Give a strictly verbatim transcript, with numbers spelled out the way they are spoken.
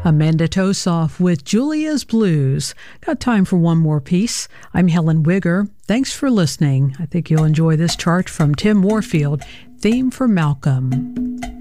Amanda Tosoff with Julia's Blues. Got time for one more piece. I'm Helen Wigger. Thanks for listening. I think you'll enjoy this chart from Tim Warfield, Theme for Malcolm.